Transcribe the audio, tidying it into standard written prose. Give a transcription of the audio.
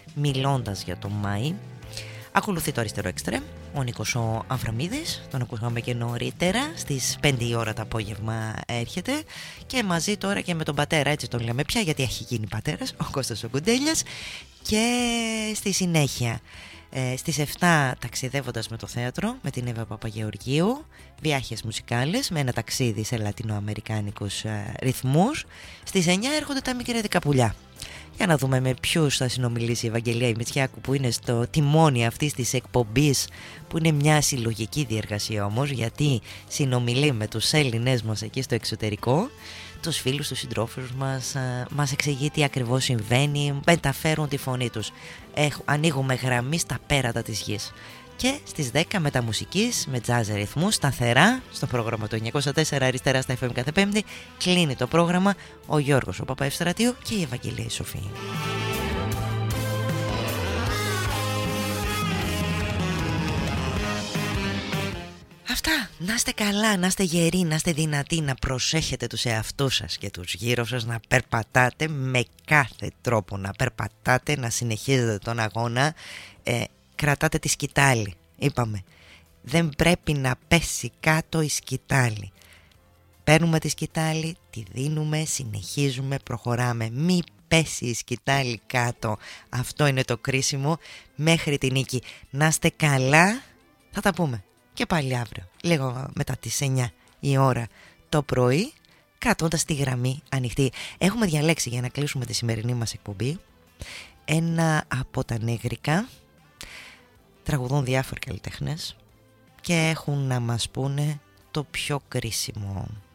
μιλώντας για τον Μάη. Ακολουθεί το αριστερό εξτρέμ, ο Νίκος ο Αβραμίδης, τον ακούσαμε και νωρίτερα, στις 5 η ώρα το απόγευμα έρχεται, και μαζί τώρα και με τον πατέρα, έτσι τον λέμε πια γιατί έχει γίνει πατέρας, ο Κώστας ο Κουντέλιας. Και στη συνέχεια στις 7 ταξιδεύοντας με το θέατρο, με την Εύα Παπαγεωργίου, βιάχες μουσικάλες με ένα ταξίδι σε λατινοαμερικάνικους ρυθμούς. Στις 9 έρχονται τα μικρέδικα πουλιά. Για να δούμε με ποιους θα συνομιλήσει η Ευαγγελία Ημιτσιάκου, που είναι στο τιμόνι αυτής της εκπομπής, που είναι μια συλλογική διεργασία όμως, γιατί συνομιλεί με τους Έλληνες μας εκεί στο εξωτερικό, τους φίλους, τους συντρόφους μας, μας εξηγεί τι ακριβώς συμβαίνει, μεταφέρουν τη φωνή τους. Ανοίγουμε γραμμή στα πέρατα της γης. Και στις 10 μεταμουσικής με jazz ρυθμούς σταθερά στο πρόγραμμα του 904 αριστερά στα FM κάθε Πέμπτη. Κλείνει το πρόγραμμα ο Γιώργος ο Παπαευστρατείου και η Ευαγγελία η Σοφή. Αυτά, να είστε καλά, να είστε γεροί, να είστε δυνατοί, να προσέχετε τους εαυτούς σας και τους γύρω σας, να περπατάτε με κάθε τρόπο, να περπατάτε, να συνεχίζετε τον αγώνα. Κρατάτε τη σκητάλη, είπαμε, δεν πρέπει να πέσει κάτω η σκητάλη. Παίρνουμε τη σκητάλη, τη δίνουμε, συνεχίζουμε, προχωράμε. Μη πέσει η σκητάλη κάτω, αυτό είναι το κρίσιμο, μέχρι τη νίκη. Να είστε καλά, θα τα πούμε και πάλι αύριο, λίγο μετά τις 9 η ώρα το πρωί, κρατώντας τη γραμμή ανοιχτή. Έχουμε διαλέξει για να κλείσουμε τη σημερινή μας εκπομπή ένα από τα νεγρικά. Τραγουδούν διάφοροι καλλιτέχνες και έχουν να μας πούνε το πιο κρίσιμο.